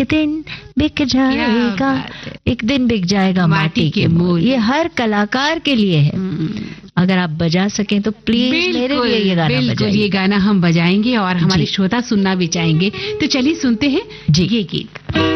दिन बिक जाएगा, एक दिन बिक जाएगा माटी के मोल। ये हर कलाकार के लिए है। अगर आप बजा सकें तो प्लीज मेरे लिए ये गाना बजाइए। ये गाना हम बजाएंगे और हमारे श्रोता सुनना भी चाहेंगे। तो चलिए सुनते हैं ये गीत।